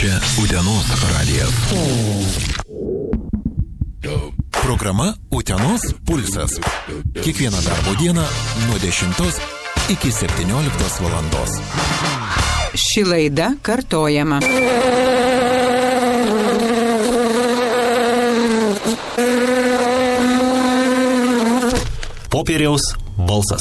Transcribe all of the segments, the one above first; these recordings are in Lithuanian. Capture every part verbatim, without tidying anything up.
Čia Utenos radijas. Programa Utenos pulsas. Kiekvieną darbo dieną nuo dešimtos iki septynioliktos valandos. Ši laida kartojama. Popieriaus balsas.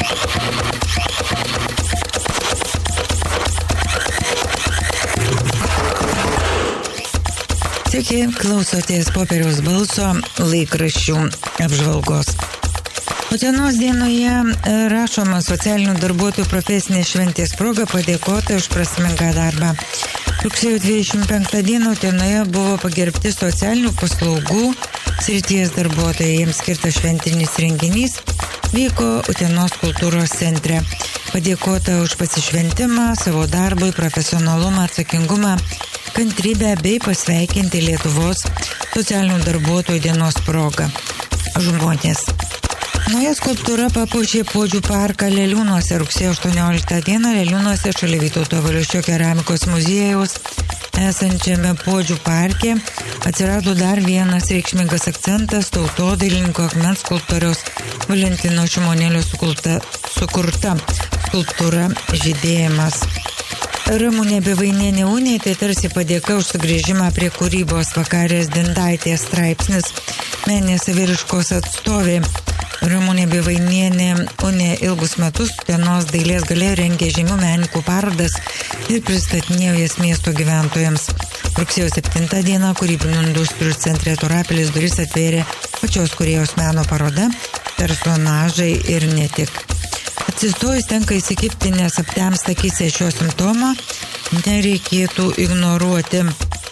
Sveiki, klausotės Popieriaus balso laikraščių apžvalgos. Utenos dienoje rašoma socialinių darbuotojų profesinės šventės proga padėkota už prasmingą darbą. Rugsėjo dvidešimt penktą dieną Utenoje buvo pagerbti socialinių paslaugų srities darbuotojai. Jiems skirtas šventinis renginys vyko Utenos kultūros centre. Padėkota už pasišventimą, savo darbui, profesionalumą, atsakingumą, kantrybę bei pasveikinti Lietuvos socialinių darbuotojų dienos progą. Žmonės. Nauja skulptūra papuošė Puodžių parką Leliūnuose rugsėjo aštuonioliktą dieną Leliūnuose šalia Vytauto Valiuščio keramikos muziejaus esančiame Puodžių parke atsirado dar vienas reikšmingas akcentas tautodailininko akmens skulptoriaus Valentino Šimonėlio sukurta, sukurta skulptūra Žydėjimas. Ramunė Bevainienė Unė, tai tarsi padėka už sugrįžimą prie kūrybos. Vakarės Dindaitės straipsnis meninės saviraiškos atstovė. Ramunė Bevainienė Unė ilgus metus Utenos dailės galerijoje rengė žymių menininkų parodas ir pristatinėjo jas miesto gyventojams. Rugsėjo septintą dieną kūrybinių industrijų centre Torapilis duris atvėrė pačios kūrėjos meno paroda Personažai ir ne tik. Atsistojus tenka įsikibti, nes aptemsta akyse šio simptomo nereikėtų ignoruoti.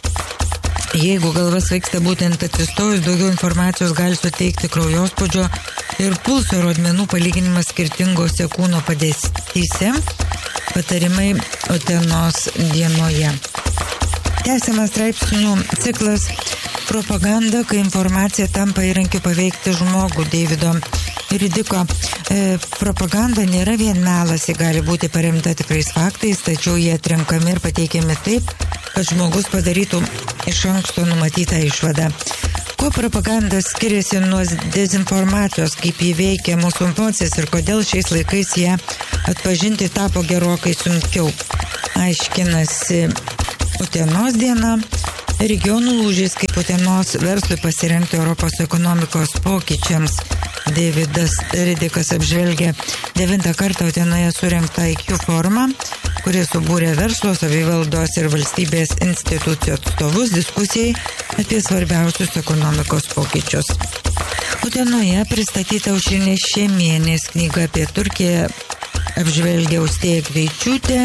Jeigu galva svaigsta būtent atsistojus, daugiau informacijos gali suteikti kraujospūdžio ir pulso rodmenų palyginimas skirtingose kūno padėtyse. Patarimai Utenos dienoje. Tęsiamas straipsnių ciklas Propaganda, kai informacija tampa įrankiu paveikti žmogų. Deivido Ridiko. E, propaganda nėra vien melas, ji gali būti paremta tikrais faktais, tačiau jie atrenkami ir pateikiami taip, kad žmogus padarytų iš anksto numatytą išvadą. Kuo propaganda skiriasi nuo dezinformacijos, kaip jį veikia mūsų emocijas ir kodėl šiais laikais ją atpažinti tapo gerokai sunkiau. Aiškinasi Utenos diena. Regionų lūžis, kaip Utenos verslui pasirengti Europos ekonomikos pokyčiams. Deividas Ridikas apžvelgia devintą kartą Utenoje surengtą I Q forumą, kurie subūrė verslo, savivaldos ir valstybės institucijų atstovus diskusijai apie svarbiausius ekonomikos pokyčius. Utenoje pristatyta Aušrinės Šemienės knyga apie Turkiją, apžvelgia Austėja Greičiūtė.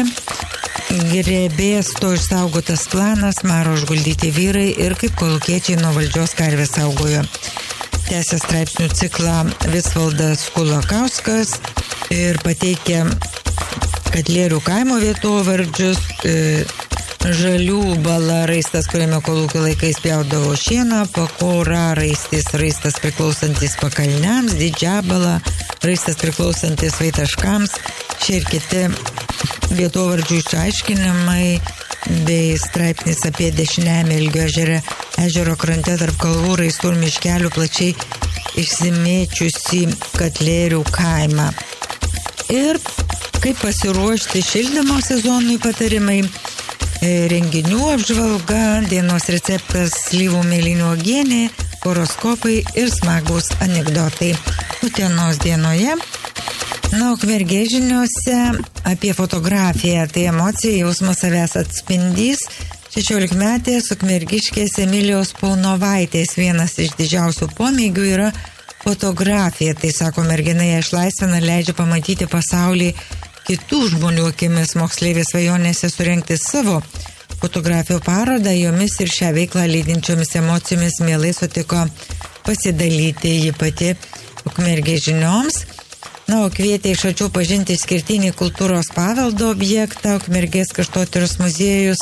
Grebėsto išsaugotas planas, maro užguldyti vyrai ir kaip kolūkiečiai nuo valdžios karvės saugojo. Tęsia straipsnių ciklą Visvaldas Kulakauskas ir pateikia Katlierių kaimo vietovardžius, e, Žalių bala raistas, kuriame kolūkio laikais pjaudavo šieną, Pakora raistis, raistas priklausantis pakalniams, Didžiabala raistas priklausantis Vaitaškams, šie ir kiti vietovardžių išaiškinimai bei straipsnis apie dešiniajame Ilgio ežere, ežero krante tarp kalvų, raistų ir miškelių plačiai išsimėčiusi Katlierių kaimą. Ir kaip pasiruošti šildymo sezonui patarimai, renginių apžvalga, dienos receptas slyvų mėlynių uogienė, horoskopai ir smagūs anekdotai. Utenos dienoje. Na, Ukmergės žiniose apie fotografiją, tai emocija, jausmas savęs atspindys. šešiolikmetės ukmergiškės Emilijos Paunovaitės vienas iš didžiausių pomėgių yra fotografija. Tai sako, mergina ją išlaisvina, leidžia pamatyti pasaulį kitų žmonių akimis. Moksleivės svajonėse surengti savo fotografijų parodą, jomis ir šią veiklą lydinčiomis emocijomis mielai sutiko pasidalyti ji pati Ukmergės žinioms. Na, o kvietė iš arčiau pažinti išskirtinį kultūros paveldo objektą. Ukmergės kraštotyros muziejus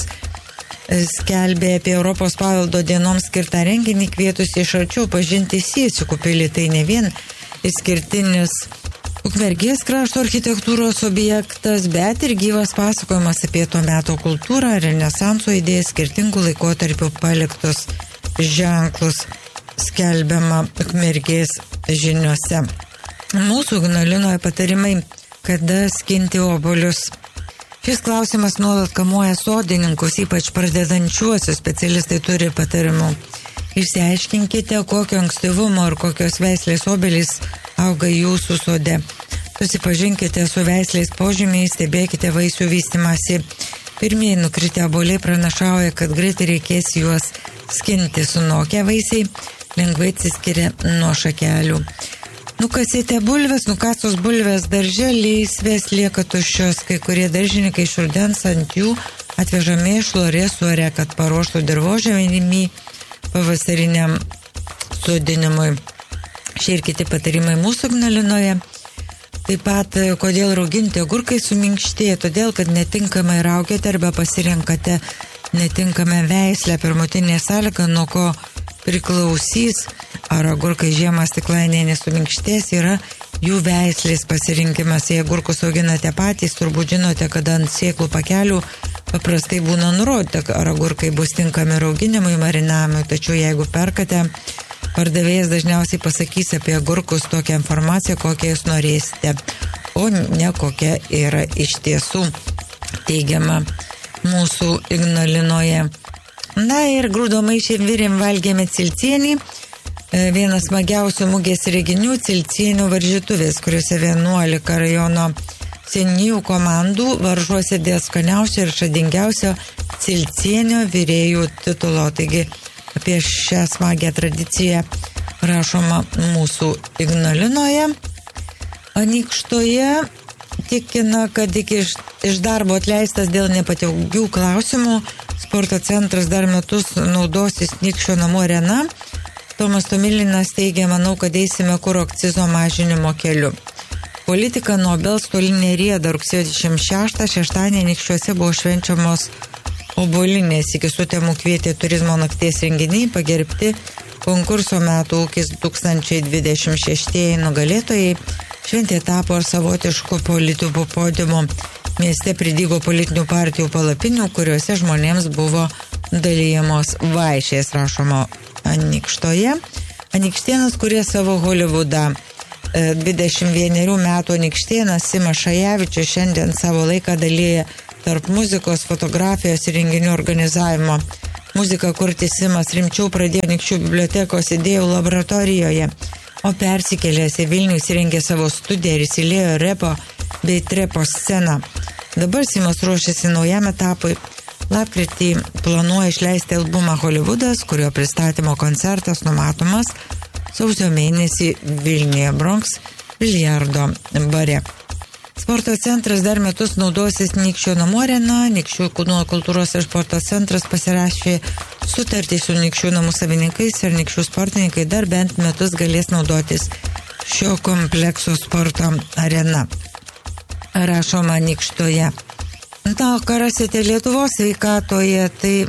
skelbė apie Europos paveldo dienoms skirtą renginį, kvietus iš arčiau pažinti Sietsikų pilį. Tai ne vien išskirtinis Ukmergės krašto architektūros objektas, bet ir gyvas pasakojimas apie to meto kultūrą, renesanso idėjas, skirtingų laikotarpių paliktus ženklus, skelbiama Ukmergės žiniuose. Mūsų Ignalinoje patarimai, kada skinti obuolius. Šis klausimas nuolat kamuoja sodininkus, ypač pradedančiuosius, specialistai turi patarimų. Išsiaiškinkite, kokio ankstyvumo ir kokios veislės obelys auga jūsų sode. Susipažinkite su veislės požymiais, stebėkite vaisių vystymąsi. Pirmieji nukritę obuoliai pranašauja, kad greitai reikės juos skinti. Sunokę vaisiai lengvai atsiskiria nuo šakelių. Nukasite bulves, nukasos bulves darže, lysvės lieka tuščios, kai kurie daržininkai iš rudens ant jų atveža mėšlo resuorę, kad paruoštų dirvožemį pavasariniam sodinimui. Šie ir kiti patarimai mūsų Ignalinoje. Taip pat, kodėl rauginti agurkai suminkštėja, todėl, kad netinkamai raugėte arba pasirenkate netinkamą veislę. Pirmutinė sąlyga, nuo ko priklausys, ar agurkai žiemą stiklainėje nesuminkštės, yra jų veislės pasirinkimas. Jei agurkus auginate patys, turbūt žinote, kad ant sėklų pakelių paprastai būna nurodyta, ar agurkai bus tinkami rauginimui, marinavimui, tačiau jeigu perkate, pardavėjas dažniausiai pasakys apie agurkus tokią informaciją, kokią jūs norėsite, o ne kokia yra iš tiesų teigiama mūsų Ignalinoje. Na ir grūdo maišėm virėm valgėme cilcienį, vienas smagiausių mugės renginių cilcienių varžytuvės, kuriuose vienuolika rajono seniūnijų komandų varžuosi dėl skaniausio ir žadingiausio cilcienio virėjų titulo. Taigi apie šią smagią tradiciją rašoma mūsų Ignalinoje. Anykštoje tikina, kad iki iš darbo atleistas dėl nepatogių klausimų sporto centras dar metus naudosis Nykščio namų arena. Tomas Tomilinas teigia, manau, kad eisime kuro akcizo mažinimo keliu. Politika Nobels tolinė rieda. Rugsėjo dvidešimt šeštą šeštadienį Anykščiuose buvo švenčiamos obuolinės. Iki sutemų kvietė turizmo nakties renginiai, pagerbti konkurso metų ūkis du tūkstančiai dvidešimt šeši nugalėtojai. Šventė tapo ir savotiškų politikų podiumu. Mieste pridygo politinių partijų palapinių, kuriuose žmonėms buvo dalyjamos vaišės, rašoma Anykštoje. Anykštėnas kuria savo Hollywoodą. dvidešimt vienerių metų anykštėnas Simas Šajevičius šiandien savo laiką dalyja tarp muzikos, fotografijos ir renginių organizavimo. Muziką kurti Simas rimčiau pradėjo Anykščių bibliotekos idėjų laboratorijoje, o persikėlęs į Vilnių įsirengė savo studiją ir įsilėjo repo bei trepo sceną. Dabar Simas ruošiasi naujam etapui. Lapkritį planuoja išleisti albumą Hollywoodas, kurio pristatymo koncertas numatomas sausio mėnesį Vilniuje Bronx biliardo bare. Sporto centras dar metus naudosis Nykščio namų arena. Nykščių kūno kultūros ir sporto centras pasirašė sutartį su Nykščių namų savininkais ir Nykščių sportininkai dar bent metus galės naudotis šio komplekso sporto arena. Rašoma Nykštoje. Na, ką rasite Lietuvos sveikatoje, tai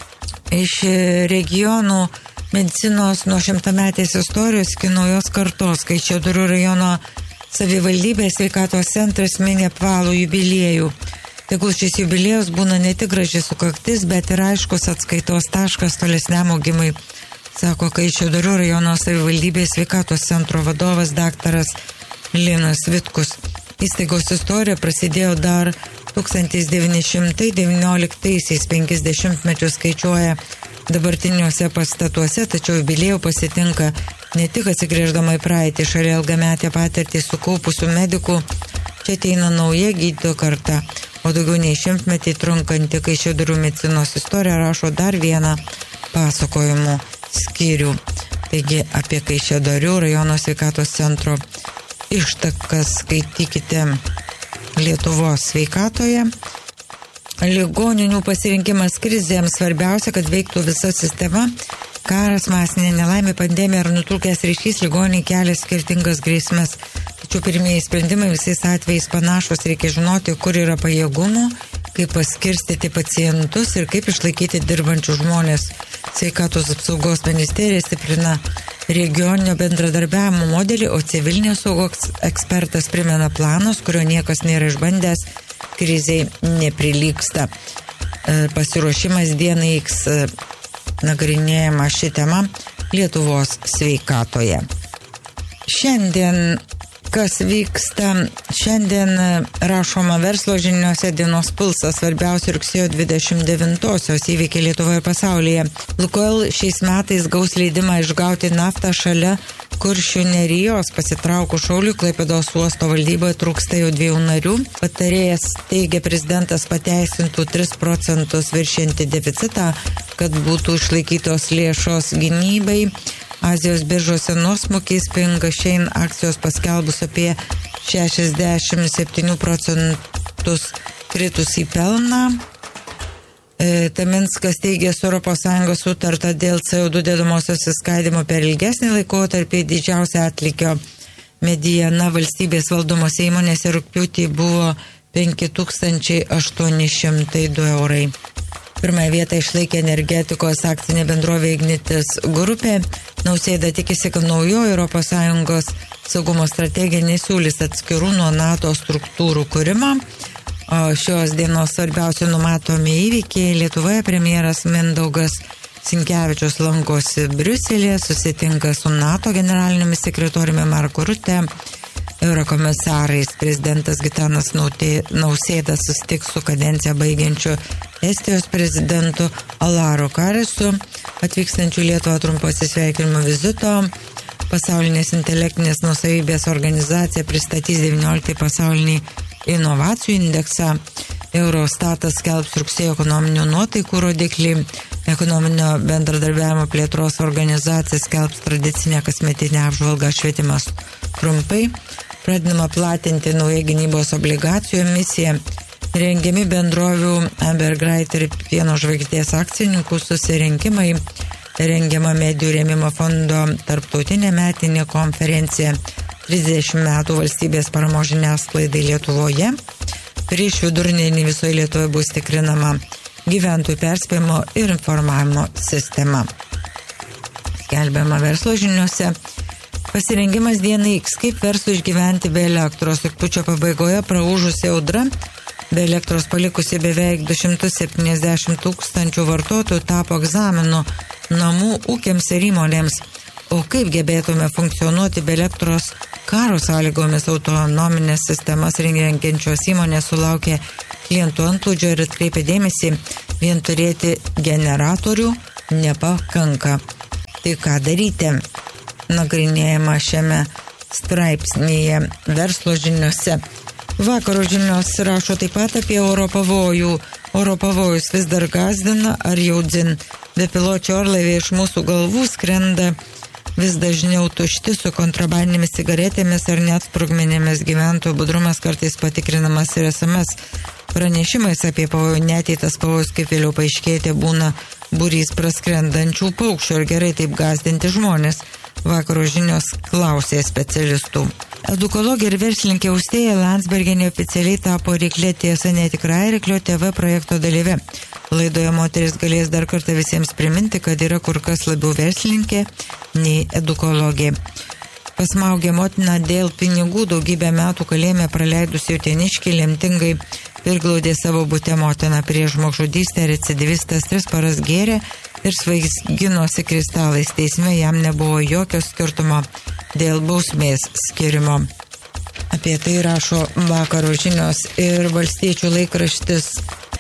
iš regionų medicinos nuo šimtametės istorijos iki naujos kartos, kai Kaišiadorių rajono savivaldybės sveikatos centras mini apvalų jubiliejų. Tegul šis jubiliejus būna ne tik graži sukaktis, bet ir aiškus atskaitos taškas tolesniam augimui, sako Kaišiadorių rajono savivaldybės sveikatos centro vadovas daktaras Linas Vitkus. Įstaigos istorija prasidėjo dar tūkstantis devyni šimtai devynioliktaisiais, penkisdešimtmečius skaičiuoja dabartiniuose pastatuose, tačiau jubiliejų pasitinka ne tik atsigręždama į praeitį, šalia ilgametę patirtį sukaupusių medikų, čia ateina nauja gydytojų karta, o daugiau nei šimtmetį trunkanti Kaišiadorių medicinos istorija rašo dar vieną pasakojimų skyrių. Taigi apie Kaišiadorių rajono sveikatos centro ištakas skaitykite Lietuvos sveikatoje. Ligoninių pasirinkimas krizėms svarbiausia, kad veiktų visa sistema. Karas, masinė nelaimė, pandemija ar nutrūkęs ryšys ligoniai kelia skirtingas grėsmes. Tačiau pirmieji sprendimai visais atvejais panašus. Reikia žinoti, kur yra pajėgumų, kaip paskirstyti pacientus ir kaip išlaikyti dirbančių žmonės. Sveikatos apsaugos ministerija stiprina regioninio bendradarbiavimo modelį, o civilinės saugos ekspertas primena planus, kurio niekas nėra išbandęs, kriziai neprilygsta. Pasiruošimas dienai X nagrinėjama ši tema Lietuvos sveikatoje. Šiandien kas vyksta? Šiandien rašoma verslo žiniose dienos pulsas, svarbiausia rugsėjo dvidešimt devintosios įvykiai Lietuvoje ir pasaulyje. Lukoil šiais metais gaus leidimą išgauti naftą šalia Kuršių Nerijos. Pasitraukus Šaulių Klaipėdos uosto valdyboje trūksta jau dviejų narių. Patarėjas teigia, prezidentas pateisintų tris procentus viršinti deficitą, kad būtų išlaikytos lėšos gynybai. Azijos biržose nuosmukis pinga Shein akcijos paskelbus apie šešiasdešimt septyni procentus kritusį pelną. E, Taminskas teigia, su Europos Sąjunga sutarta dėl C O du dedamosios įskaidymo per ilgesnį laikotarpį. Didžiausia atlygio mediana valstybės valdomose įmonėse rugpjūtį buvo penki tūkstančiai aštuoni šimtai du eurai. Pirmąją vietą išlaikė energetikos akcinė bendrovė Ignitis grupė. Nausėda tikisi, kad naujoji Europos Sąjungos saugumo strategija nesiūlys atskirų nuo NATO struktūrų kūrimą. O šios dienos svarbiausi numatomi įvykiai. Lietuvoje premjeras Mindaugas Sinkevičius lankosi Briuselėje, susitinka su NATO generaliniu sekretoriumi Marku Rute. Eurokomisarais prezidentas Gitanas Nausėda susitiks su kadenciją baigiančiu Estijos prezidentu Alaru Karisu, atvykstančių Lietuvą trumpo atsisveikinimo vizito. Pasaulinės intelektinės nuosavybės organizacija pristatys devynioliktąjį pasaulinį inovacijų indeksą. Eurostatas skelbs rugsėjo ekonominių nuotaikų rodiklį. Ekonominio bendradarbiavimo plėtros organizacija skelbs tradicinę kasmetinę apžvalgą švietimas trumpai. Pradedama platinti naują gynybos obligacijų emisiją. Rengiami bendrovių Amber Grait ir Pieno žvaigždės akcininkų susirinkimai. Rengiama medijų rėmimo fondo tarptautinė metinė konferencija trisdešimt metų valstybės paramos žiniasklaidai Lietuvoje. Prieš vidurdienį visoje Lietuvoje bus tikrinama gyventojų perspėjimo ir informavimo sistema. Skelbiama verslo žiniose. Pasirengimas dienai X, kaip verslui išgyventi be elektros. Rugpjūčio pabaigoje praūžusi audra, be elektros palikusi beveik du šimtus septyniasdešimt tūkstančių vartotojų, tapo egzaminu namų ūkiams ir įmonėms. O kaip gebėtume funkcionuoti be elektros karo sąlygomis? Autonominės sistemas rengiančios įmonės sulaukė klientų antplūdžio ir atkreipė dėmesį, vien turėti generatorių nepakanka. Tai ką daryti? Nagrinėjama šiame straipsnyje verslo žiniose. Vakaro žinios rašo taip pat apie oro pavojų. Oro pavojus vis dar gazdina ar jau dzin. Bepiločių orlaiviai iš mūsų galvų skrenda vis dažniau tušti su kontrabandinėmis cigaretėmis ar net sprogmenėmis. Gyventojų budrumas kartais patikrinamas ir S M S pranešimais apie pavojų. Net į tas pavojus, kaip vėliau paaiškėti, būna būrys praskrendančių paukščių. Ir gerai taip gazdinti žmonės? Vakaro žinios klausė specialistų. Edukologė ir verslininkė Austėja Landsbergienė oficialiai tapo Ryklė tiesa netikra Ryklio T V projekto dalyve. Laidoje moteris galės dar kartą visiems priminti, kad yra kur kas labiau verslininkė nei edukologė. Pasmaugė motina dėl pinigų, daugybę metų kalėjime praleidusi uteniškį lemtingai priglaudė savo bute motiną prieš žmogžudystę. Recidivistas tris paras gėrė ir svaiginosi kristalais. Teisme jam nebuvo jokio skirtumo dėl bausmės skirimo. Apie tai rašo vakaro žinios ir Valstiečių laikraštis.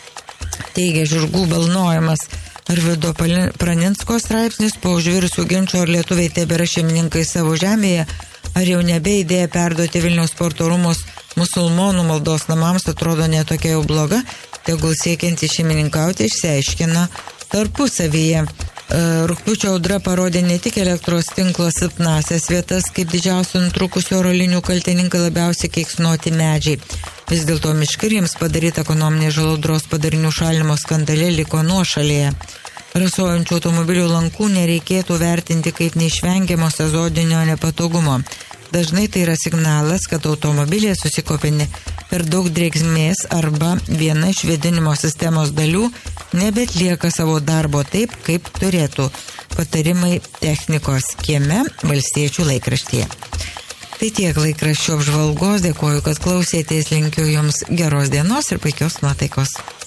Teigia, žirgų balnojimas. Arvydo Praninsko straipsnis po užvirusių ginčų, ar lietuviai tebėra šeimininkai savo žemėje, ar jau nebe idėja perduoti Vilniaus sporto rūmus musulmonų maldos namams, atrodo netokia jau bloga, tegul siekianti šeimininkauti išsiaiškina tarpusavyje. Rugpjūčio audra parodė ne tik elektros tinklo silpnasias vietas, kaip didžiausių nutrūkusių oro linijų kaltininkai labiausiai keiksnoti medžiai. Vis dėlto miškarims padaryta ekonominė žala audros padarinių šalinimo skandale liko nuošalėje. Rasojančių automobilių lankų nereikėtų vertinti kaip neišvengiamo sezoninio nepatogumo. Dažnai tai yra signalas, kad automobilė susikopinė per daug drėgmės arba viena iš vėdinimo sistemos dalių nebetlieka savo darbo taip, kaip turėtų. Patarimai technikos kieme Valstiečių laikraštyje. Tai tiek laikraščio apžvalgos, dėkoju, kad klausėtės, linkiu jums geros dienos ir puikios nuotaikos.